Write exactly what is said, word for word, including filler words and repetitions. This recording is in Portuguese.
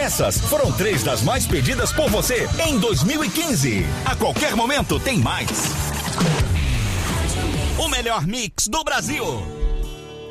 Essas foram três das mais pedidas por você em dois mil e quinze. A qualquer momento tem mais. O melhor mix do Brasil.